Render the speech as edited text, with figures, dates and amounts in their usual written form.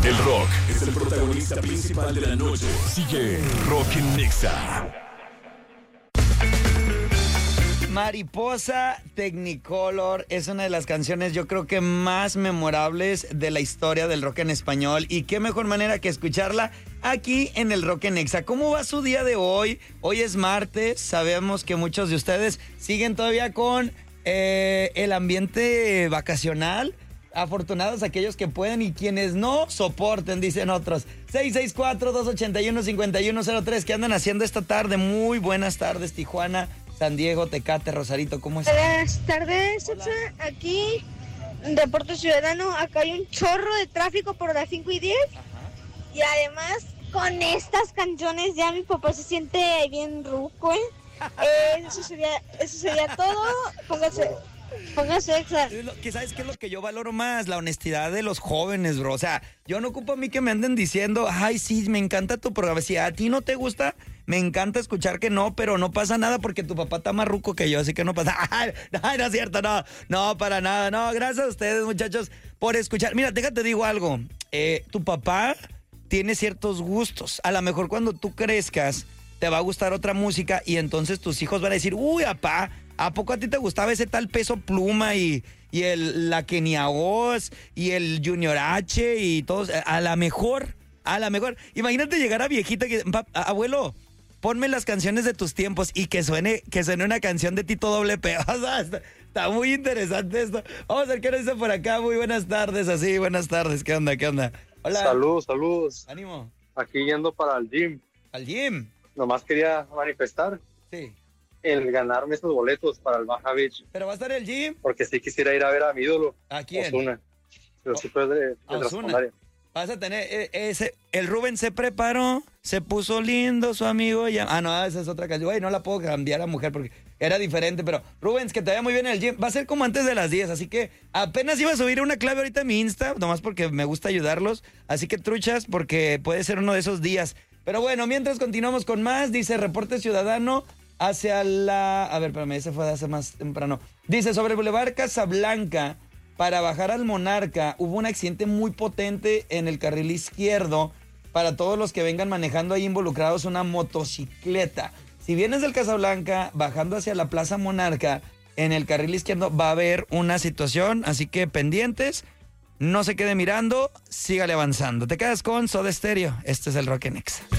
El rock es el protagonista principal de la noche. Sigue Rock en Nexa. Mariposa Technicolor es una de las canciones yo creo que más memorables de la historia del rock en español, y qué mejor manera que escucharla aquí en el Rock en Nexa. ¿Cómo va su día de hoy? Hoy es martes, sabemos que muchos de ustedes siguen todavía con el ambiente vacacional. Afortunados aquellos que pueden, y quienes no soporten, dicen otros. 664-281-5103. ¿Qué andan haciendo esta tarde? Muy buenas tardes, Tijuana, San Diego, Tecate, Rosarito, ¿cómo están? Buenas tardes, aquí en Deporte Ciudadano. Acá hay un chorro de tráfico por las 5 y 10. Ajá. Y además, con estas canciones ya mi papá se siente bien ruco, ¿eh? Eso sería todo. Póngase exa. ¿Sabes qué es lo que yo valoro más? La honestidad de los jóvenes, bro. O sea, yo no ocupo a mí que me anden diciendo, ay, sí, me encanta tu programa. Si a ti no te gusta, me encanta escuchar que no, pero no pasa nada porque tu papá está más ruco que yo, así que no pasa. Ay, no es cierto, no, para nada. No, gracias a ustedes, muchachos, por escuchar. Mira, déjate digo algo. Tu papá tiene ciertos gustos. A lo mejor cuando tú crezcas, te va a gustar otra música y entonces tus hijos van a decir, uy, papá, ¿a poco a ti te gustaba ese tal Peso Pluma y la Kenia Oz y el Junior H y todos? A la mejor. Imagínate llegar a viejita que, abuelo, ponme las canciones de tus tiempos y que suene una canción de Tito WP. O sea, está muy interesante esto. Vamos a ver qué nos dice por acá. Muy buenas tardes, así, buenas tardes. ¿Qué onda? Hola. Saludos. Ánimo. Aquí yendo para el gym. ¿Al gym? Nomás quería manifestar. Sí. El ganarme esos boletos para el Baja Beach. ¿Pero va a estar el gym? Porque sí quisiera ir a ver a mi ídolo. ¿A quién? Ozuna. Pero sí fue de la secundaria. Vas a tener el Rubén se preparó, se puso lindo su amigo. No, esa es otra canción. Güey, no la puedo cambiar a mujer porque era diferente, pero Rubens, que te vaya muy bien en el gym. Va a ser como antes de las 10, así que apenas iba a subir una clave ahorita en mi Insta, nomás porque me gusta ayudarlos. Así que truchas, porque puede ser uno de esos días. Pero bueno, mientras continuamos con más, dice Reporte Ciudadano hacia la... A ver, espérame, ese fue de hace más temprano. Dice, sobre el Boulevard Casablanca, para bajar al Monarca, hubo un accidente muy potente en el carril izquierdo. Para todos los que vengan manejando ahí involucrados, una motocicleta. Si vienes del Casablanca, bajando hacia la Plaza Monarca, en el carril izquierdo va a haber una situación, así que pendientes, no se quede mirando, sígale avanzando. Te quedas con Soda Stereo, este es el Rock en Nexa.